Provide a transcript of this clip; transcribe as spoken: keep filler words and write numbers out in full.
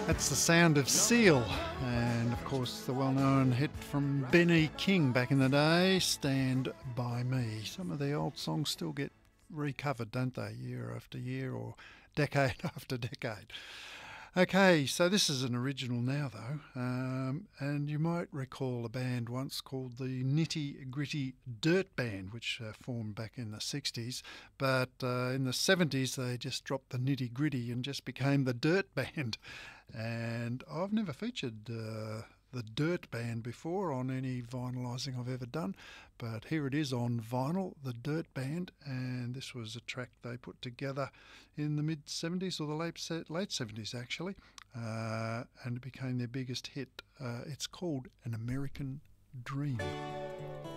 That's the sound of Seal, and of course the well-known hit from Benny King back in the day, Stand By Me. Some of the old songs still get recovered, don't they, year after year or decade after decade. Okay, so this is an original now though, um, and you might recall a band once called the Nitty Gritty Dirt Band, which uh, formed back in the sixties, but uh, in the seventies they just dropped the nitty gritty and just became the Dirt Band. And I've never featured uh, the Dirt Band before on any vinylising I've ever done, but here it is on vinyl, the Dirt Band, and this was a track they put together in the mid seventies or the late late seventies actually, uh, and it became their biggest hit. Uh, it's called An American Dream.